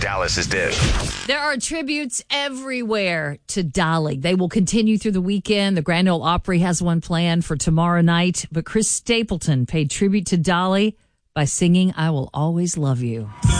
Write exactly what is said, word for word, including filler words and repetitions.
Dallas's Dish. There are tributes everywhere to Dolly. They will continue through the weekend. The Grand Ole Opry has one planned for tomorrow night. But Chris Stapleton paid tribute to Dolly by singing I Will Always Love You.